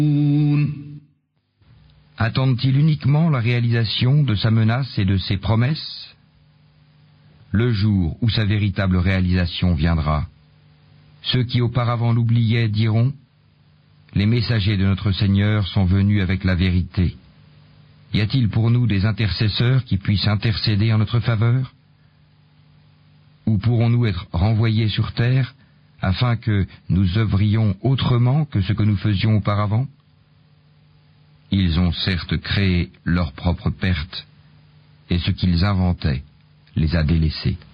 Attendent-ils uniquement la réalisation de sa menace et de ses promesses? Le jour où sa véritable réalisation viendra, ceux qui auparavant l'oubliaient diront: les messagers de notre Seigneur sont venus avec la vérité. Y a-t-il pour nous des intercesseurs qui puissent intercéder en notre faveur? Ou pourrons-nous être renvoyés sur terre afin que nous œuvrions autrement que ce que nous faisions auparavant? Ils ont certes créé leur propre perte, et ce qu'ils inventaient les a délaissés.